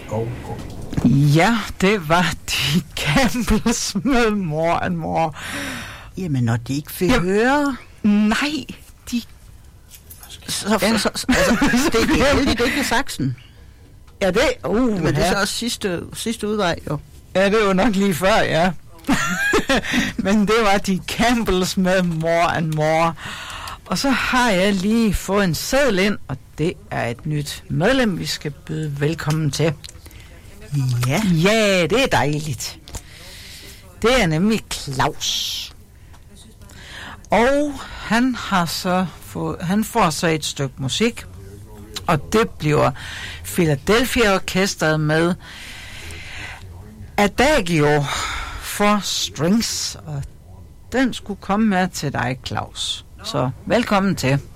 Ja, det var de Campbells med More and More. Jamen, når de ikke vil høre... Nej, de... Altså, det er heldigt ikke Saxen. Ja, det... Men det er så også sidste udvej, jo. Ja, det var nok lige før, ja. Men det var de Campbells med More and More. Og så har jeg lige fået en seddel ind, og det er et nyt medlem, vi skal byde velkommen til. Ja. Ja, det er dejligt. Det er nemlig Claus. Og han får så et stykke musik, og det bliver Philadelphia Orkestret med Adagio for Strings, og den skulle komme med til dig, Claus. Så velkommen til.